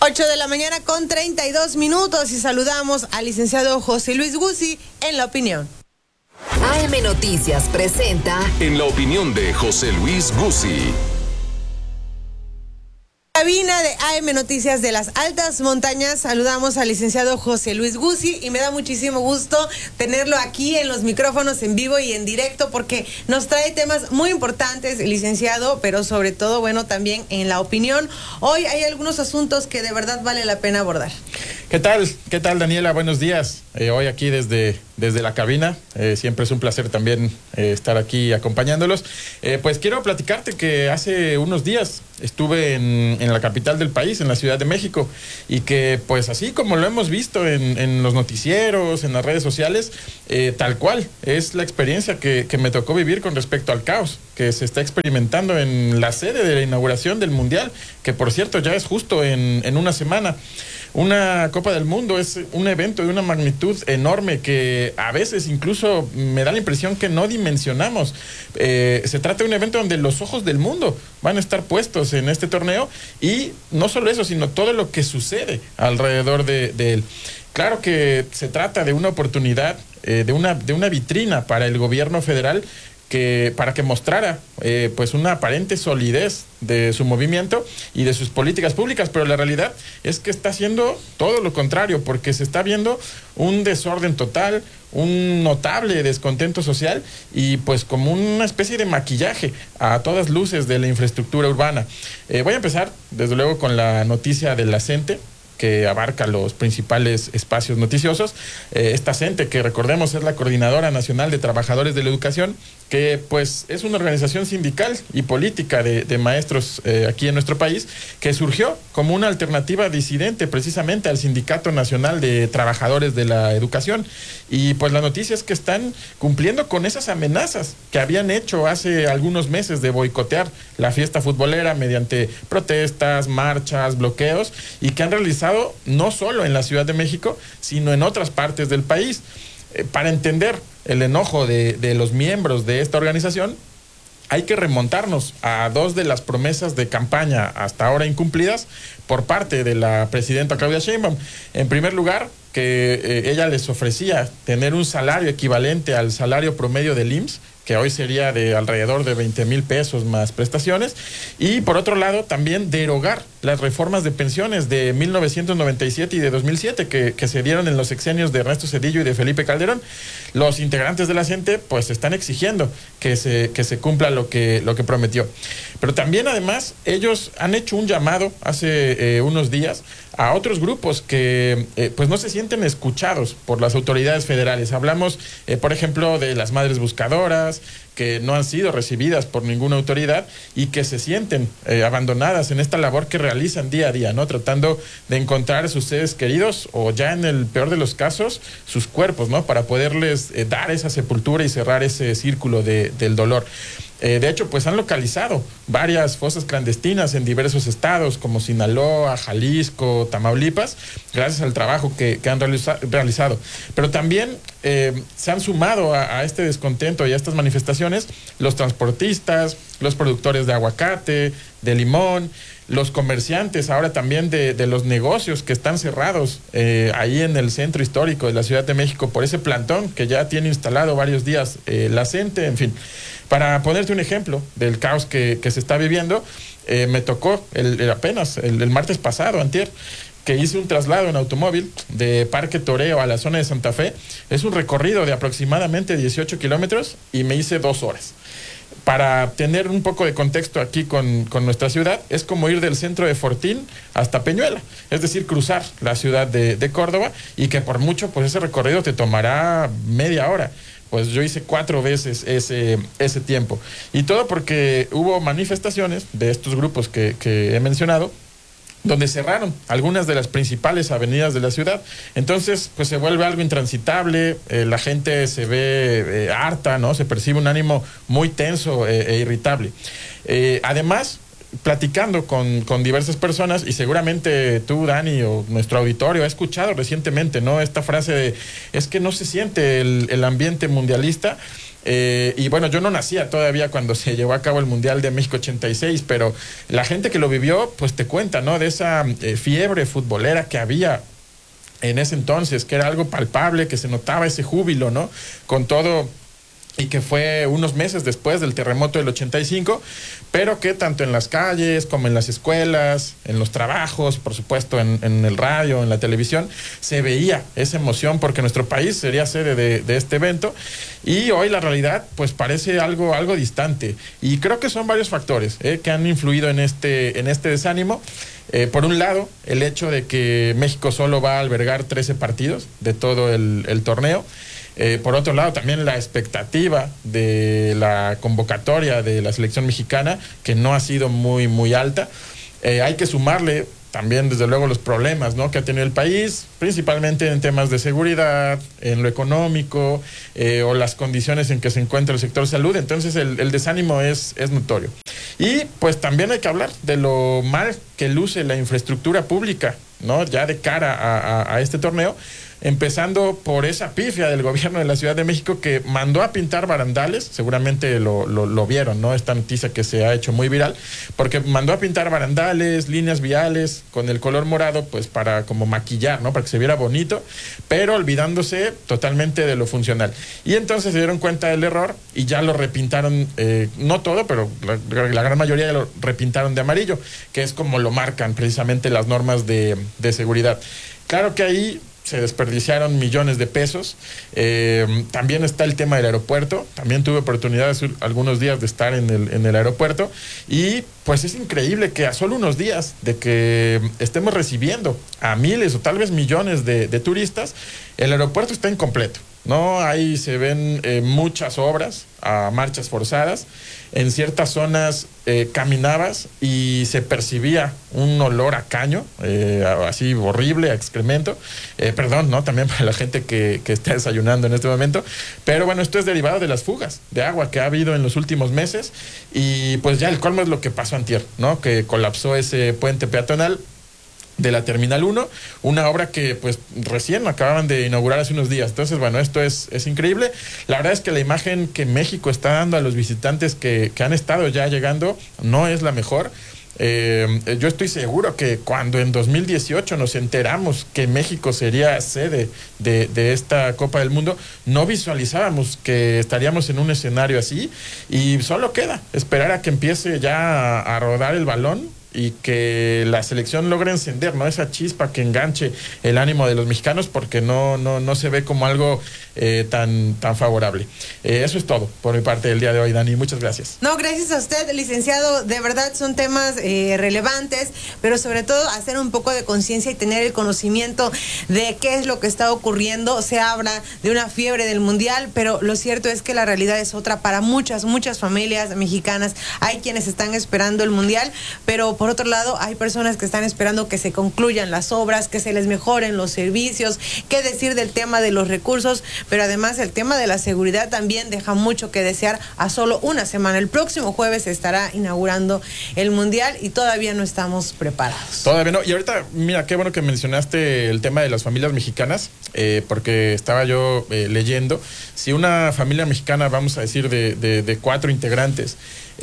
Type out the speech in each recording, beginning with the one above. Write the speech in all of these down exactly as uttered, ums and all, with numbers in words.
ocho de la mañana con treinta y dos minutos y saludamos al licenciado José Luis Guzzi en La Opinión. A M Noticias presenta En la opinión de José Luis Guzzi. Cabina de A M Noticias de las Altas Montañas, saludamos al licenciado José Luis Guzzi y me da muchísimo gusto tenerlo aquí en los micrófonos en vivo y en directo porque nos trae temas muy importantes, licenciado, pero sobre todo, bueno, también en La Opinión. Hoy hay algunos asuntos que de verdad vale la pena abordar. ¿Qué tal? ¿Qué tal, Daniela? Buenos días. Eh, hoy aquí desde, desde la cabina. Eh, siempre es un placer también eh, estar aquí acompañándolos. Eh, pues quiero platicarte que hace unos días estuve en, en la capital del país, en la Ciudad de México, y que pues así como lo hemos visto en, en los noticieros, en las redes sociales, eh, tal cual es la experiencia que, que me tocó vivir con respecto al caos que se está experimentando en la sede de la inauguración del Mundial, que por cierto ya es justo en, en una semana. Una Copa del Mundo es un evento de una magnitud enorme que a veces incluso me da la impresión que no dimensionamos. Eh, se trata de un evento donde los ojos del mundo van a estar puestos en este torneo y no solo eso, sino todo lo que sucede alrededor de, de él. Claro que se trata de una oportunidad, eh, de una, de una vitrina para el gobierno federal que para que mostrara eh, pues una aparente solidez de su movimiento y de sus políticas públicas, pero la realidad es que está haciendo todo lo contrario, porque se está viendo un desorden total, un notable descontento social y pues como una especie de maquillaje a todas luces de la infraestructura urbana. Eh, voy a empezar desde luego con la noticia de la CENTE, que abarca los principales espacios noticiosos. Eh, esta CENTE, que recordemos es la Coordinadora Nacional de Trabajadores de la Educación, que pues es una organización sindical y política de, de maestros eh, aquí en nuestro país, que surgió como una alternativa disidente precisamente al Sindicato Nacional de Trabajadores de la Educación. Y pues la noticia es que están cumpliendo con esas amenazas que habían hecho hace algunos meses de boicotear la fiesta futbolera mediante protestas, marchas, bloqueos, y que han realizado no solo en la Ciudad de México, sino en otras partes del país. Eh, para entender el enojo de, de los miembros de esta organización, hay que remontarnos a dos de las promesas de campaña hasta ahora incumplidas por parte de la presidenta Claudia Sheinbaum. En primer lugar, que eh, ella les ofrecía tener un salario equivalente al salario promedio del I M S S, que hoy sería de alrededor de veinte mil pesos más prestaciones, y por otro lado también derogar las reformas de pensiones de mil novecientos noventa y siete y de dos mil siete que, que se dieron en los sexenios de Ernesto Zedillo y de Felipe Calderón. Los integrantes de la CENTE pues están exigiendo que se, que se cumpla lo que, lo que prometió. Pero también además ellos han hecho un llamado hace eh, unos días a otros grupos que eh, pues no se sienten escuchados por las autoridades federales. Hablamos, eh, por ejemplo, de las madres buscadoras, que no han sido recibidas por ninguna autoridad y que se sienten eh, abandonadas en esta labor que realizan día a día, ¿no? Tratando de encontrar a sus seres queridos o ya en el peor de los casos, sus cuerpos, ¿no? Para poderles eh, dar esa sepultura y cerrar ese círculo de, del dolor. Eh, de hecho, pues han localizado varias fosas clandestinas en diversos estados como Sinaloa, Jalisco, Tamaulipas, gracias al trabajo que, que han realiza, realizado. Pero también eh, se han sumado a, a este descontento y a estas manifestaciones los transportistas, los productores de aguacate, de limón, los comerciantes ahora también de, de los negocios que están cerrados eh, ahí en el centro histórico de la Ciudad de México por ese plantón que ya tiene instalado varios días eh, la CENTE, en fin. Para ponerte un ejemplo del caos que, que se está viviendo, eh, me tocó el, el apenas el, el martes pasado, antier, que hice un traslado en automóvil de Parque Toreo a la zona de Santa Fe. Es un recorrido de aproximadamente dieciocho kilómetros y me hice dos horas. Para tener un poco de contexto aquí con, con nuestra ciudad, es como ir del centro de Fortín hasta Peñuela, es decir, cruzar la ciudad de, de Córdoba, y que por mucho pues ese recorrido te tomará media hora. Pues yo hice cuatro veces ese, ese tiempo. Y todo porque hubo manifestaciones de estos grupos que, que he mencionado, donde cerraron algunas de las principales avenidas de la ciudad. Entonces, pues se vuelve algo intransitable, eh, la gente se ve eh, harta, ¿no? Se percibe un ánimo muy tenso eh, e irritable. Eh, además, platicando con, con diversas personas, y seguramente tú, Dani, o nuestro auditorio ha escuchado recientemente, ¿no? Esta frase de, es que no se siente el, el ambiente mundialista. Eh, y bueno, yo no nacía todavía cuando se llevó a cabo el Mundial de México ochenta y seis, pero la gente que lo vivió, pues te cuenta, ¿no? De esa eh, fiebre futbolera que había en ese entonces, que era algo palpable, que se notaba ese júbilo, ¿no? Con todo, y que fue unos meses después del terremoto del ochenta y cinco, pero que tanto en las calles como en las escuelas, en los trabajos, por supuesto en, en el radio, en la televisión, se veía esa emoción porque nuestro país sería sede de, de este evento, y hoy la realidad pues parece algo, algo distante, y creo que son varios factores eh, que han influido en este, en este desánimo. Eh, por un lado, el hecho de que México solo va a albergar trece partidos de todo el, el torneo. Eh, por otro lado, también la expectativa de la convocatoria de la selección mexicana, que no ha sido muy, muy alta. Eh, hay que sumarle también, desde luego, los problemas, ¿no?, que ha tenido el país, principalmente en temas de seguridad, en lo económico, eh, o las condiciones en que se encuentra el sector salud. Entonces, el, el desánimo es, es notorio. Y pues también hay que hablar de lo mal que luce la infraestructura pública, ¿no?, ya de cara a, a, a este torneo, empezando por esa pifia del gobierno de la Ciudad de México que mandó a pintar barandales. Seguramente lo, lo, lo vieron, ¿no?, esta noticia que se ha hecho muy viral, porque mandó a pintar barandales, líneas viales con el color morado, pues para como maquillar, ¿no?, para que se viera bonito, pero olvidándose totalmente de lo funcional. Y entonces se dieron cuenta del error y ya lo repintaron, eh, no todo, pero la, la gran mayoría ya lo repintaron de amarillo, que es como lo marcan precisamente las normas de, de seguridad. Claro que ahí se desperdiciaron millones de pesos. Eh, también está el tema del aeropuerto. También tuve oportunidad hace algunos días de estar en el, en el aeropuerto, y pues es increíble que a solo unos días de que estemos recibiendo a miles o tal vez millones de, de turistas, el aeropuerto está incompleto, ¿no? Ahí se ven eh, muchas obras, a marchas forzadas. En ciertas zonas eh, caminabas y se percibía un olor a caño, eh, así horrible, a excremento. Eh, perdón, ¿no?, también para la gente que, que está desayunando en este momento. Pero bueno, esto es derivado de las fugas de agua que ha habido en los últimos meses. Y pues ya el colmo es lo que pasó antier, ¿no?, que colapsó ese puente peatonal de la Terminal uno, una obra que pues recién acababan de inaugurar hace unos días. Entonces, bueno, esto es, es increíble. La verdad es que la imagen que México está dando a los visitantes que, que han estado ya llegando no es la mejor. Eh, yo estoy seguro que cuando en dos mil dieciocho nos enteramos que México sería sede de, de esta Copa del Mundo, no visualizábamos que estaríamos en un escenario así, y solo queda esperar a que empiece ya a, a rodar el balón y que la selección logre encender, ¿no?, esa chispa que enganche el ánimo de los mexicanos, porque no, no, no se ve como algo eh, tan, tan favorable. Eh, eso es todo por mi parte del día de hoy, Dani. Muchas gracias. No, gracias a usted, licenciado. De verdad son temas eh, relevantes, pero sobre todo hacer un poco de conciencia y tener el conocimiento de qué es lo que está ocurriendo. Se habla de una fiebre del mundial, pero lo cierto es que la realidad es otra para muchas, muchas familias mexicanas. Hay quienes están esperando el mundial, pero por otro lado, hay personas que están esperando que se concluyan las obras, que se les mejoren los servicios. Qué decir del tema de los recursos, pero además el tema de la seguridad también deja mucho que desear a solo una semana. El próximo jueves se estará inaugurando el mundial y todavía no estamos preparados. Todavía no. Y ahorita, mira, qué bueno que mencionaste el tema de las familias mexicanas, eh, porque estaba yo eh, leyendo. Si una familia mexicana, vamos a decir, de, de, de cuatro integrantes,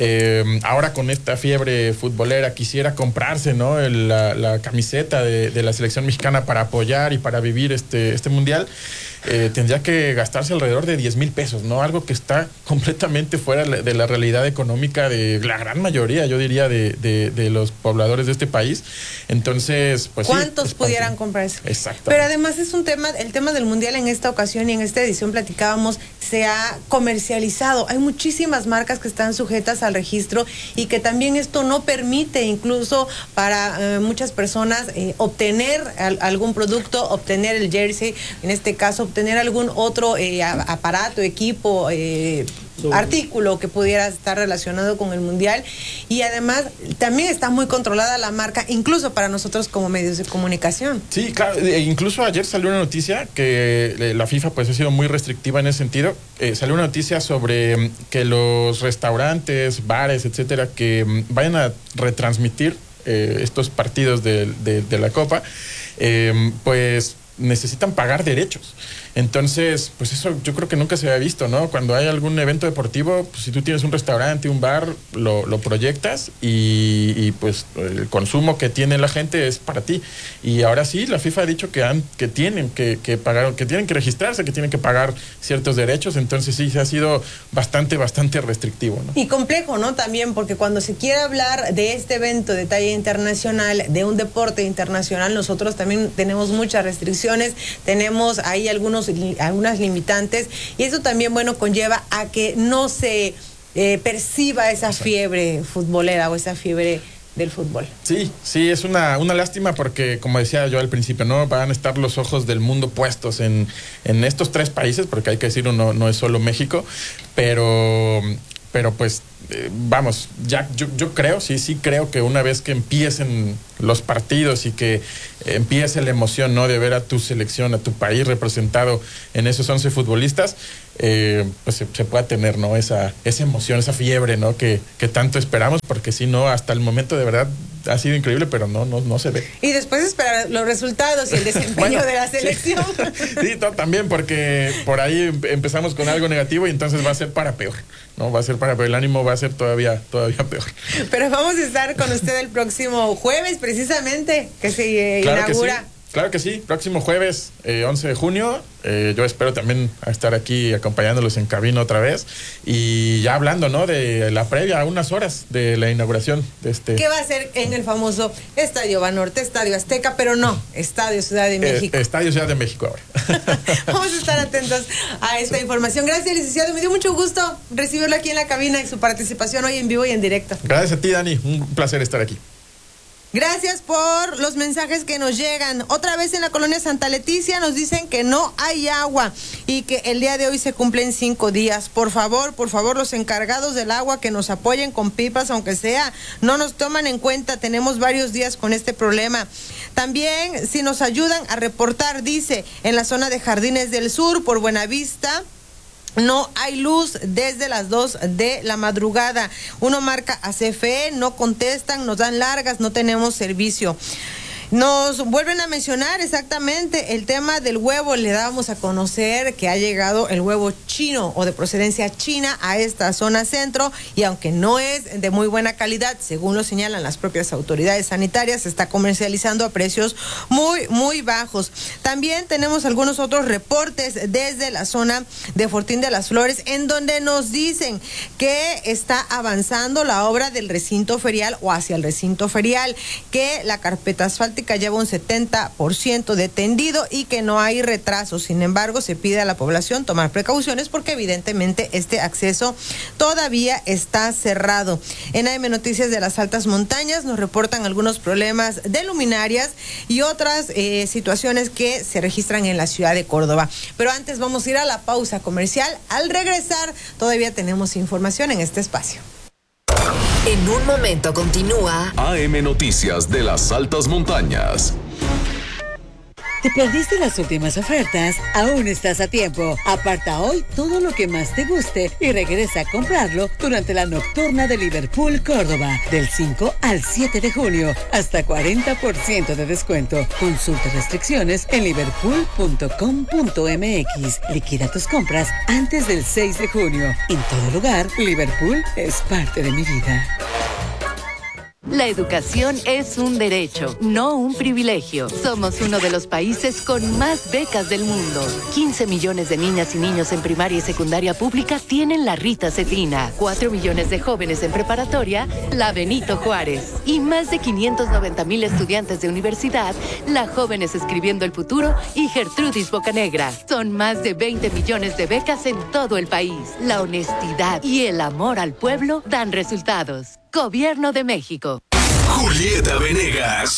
Eh, ahora con esta fiebre futbolera quisiera comprarse, ¿no?, el, la, la camiseta de, de la selección mexicana para apoyar y para vivir este, este mundial, eh, tendría que gastarse alrededor de diez mil pesos, ¿no? Algo que está completamente fuera de la realidad económica de la gran mayoría, yo diría, de, de, de los pobladores de este país. Entonces, pues ¿cuántos sí, pudieran comprarse? Exacto. Pero además es un tema, el tema del mundial en esta ocasión y en esta edición platicábamos, se ha comercializado. Hay muchísimas marcas que están sujetas al registro y que también esto no permite incluso para eh, muchas personas eh, obtener al, algún producto, obtener el jersey, en este caso obtener algún otro eh, aparato, equipo, eh, artículo que pudiera estar relacionado con el mundial. Y además también está muy controlada la marca, incluso para nosotros como medios de comunicación. Sí, claro, e incluso ayer salió una noticia que la FIFA pues ha sido muy restrictiva en ese sentido. Eh, salió una noticia sobre que los restaurantes, bares, etcétera, que vayan a retransmitir eh, estos partidos de, de, de la Copa, eh, pues necesitan pagar derechos. Entonces, pues eso yo creo que nunca se había visto, ¿no? Cuando hay algún evento deportivo, pues si tú tienes un restaurante, un bar, lo, lo proyectas y, y pues el consumo que tiene la gente es para ti. Y ahora sí, la FIFA ha dicho que, han, que tienen que, que pagar, que tienen que registrarse, que tienen que pagar ciertos derechos. Entonces sí, se ha sido bastante, bastante restrictivo, ¿no? Y complejo, ¿no? También porque cuando se quiere hablar de este evento de talla internacional, de un deporte internacional, nosotros también tenemos muchas restricciones, tenemos ahí algunos, algunas limitantes, y eso también, bueno, conlleva a que no se eh, perciba esa fiebre futbolera o esa fiebre del fútbol. Sí, sí, es una, una lástima porque, como decía yo al principio, no van a estar los ojos del mundo puestos en, en estos tres países, porque hay que decirlo, no, no es solo México, pero, pero pues eh, vamos, ya yo, yo creo, sí, sí creo que una vez que empiecen los partidos y que empiece la emoción, ¿no?, de ver a tu selección, a tu país representado en esos once futbolistas, eh, pues se, se pueda tener, ¿no?, esa, esa emoción, esa fiebre, ¿no?, que, que tanto esperamos, porque si no, hasta el momento de verdad ha sido increíble, pero no, no, no se ve. Y después esperar los resultados y el desempeño bueno, de la selección. Sí, sí, no, también, porque por ahí empezamos con algo negativo y entonces va a ser para peor, ¿no? Va a ser para peor, el ánimo va a ser todavía, todavía peor. Pero vamos a estar con usted el próximo jueves, precisamente, que se eh, claro inaugura. Que sí. Claro que sí, próximo jueves, eh, once de junio, eh, yo espero también estar aquí acompañándolos en cabina otra vez y ya hablando, ¿no?, de la previa, a unas horas de la inauguración de este... ¿Qué va a ser en el famoso Estadio Banorte, Estadio Azteca, pero no, Estadio Ciudad de México? Eh, Estadio Ciudad de México ahora. Vamos a estar atentos a esta sí. información. Gracias, licenciado, me dio mucho gusto recibirlo aquí en la cabina y su participación hoy en vivo y en directo. Gracias a ti, Dani, un placer estar aquí. Gracias por los mensajes que nos llegan. Otra vez en la colonia Santa Leticia nos dicen que no hay agua y que el día de hoy se cumplen cinco días. Por favor, por favor, los encargados del agua que nos apoyen con pipas, aunque sea, no nos toman en cuenta. Tenemos varios días con este problema. También, si nos ayudan a reportar, dice, en la zona de Jardines del Sur, por Buenavista, no hay luz desde las dos de la madrugada. Uno marca a C F E, no contestan, nos dan largas, no tenemos servicio. Nos vuelven a mencionar exactamente el tema del huevo. Le dábamos a conocer que ha llegado el huevo chino o de procedencia china a esta zona centro, y aunque no es de muy buena calidad, según lo señalan las propias autoridades sanitarias, se está comercializando a precios muy, muy bajos. También tenemos algunos otros reportes desde la zona de Fortín de las Flores, en donde nos dicen que está avanzando la obra del recinto ferial o hacia el recinto ferial, que la carpeta asfáltica lleva un setenta por ciento de tendido y que no hay retraso. Sin embargo, se pide a la población tomar precauciones porque evidentemente este acceso todavía está cerrado. En A M Noticias de las Altas Montañas nos reportan algunos problemas de luminarias y otras eh, situaciones que se registran en la ciudad de Córdoba. Pero antes vamos a ir a la pausa comercial. Al regresar, todavía tenemos información en este espacio. En un momento continúa A M Noticias de las Altas Montañas. ¿Te perdiste las últimas ofertas? Aún estás a tiempo. Aparta hoy todo lo que más te guste y regresa a comprarlo durante la nocturna de Liverpool Córdoba, del cinco al siete de junio. Hasta cuarenta por ciento de descuento. Consulta restricciones en liverpool punto com punto m x. Liquida tus compras antes del seis de junio. En todo lugar, Liverpool es parte de mi vida. La educación es un derecho, no un privilegio. Somos uno de los países con más becas del mundo. quince millones de niñas y niños en primaria y secundaria pública tienen la Rita Cetina. cuatro millones de jóvenes en preparatoria, la Benito Juárez. Y más de quinientos noventa mil estudiantes de universidad, la Jóvenes Escribiendo el Futuro y Gertrudis Bocanegra. Son más de veinte millones de becas en todo el país. La honestidad y el amor al pueblo dan resultados. Gobierno de México. Julieta Venegas.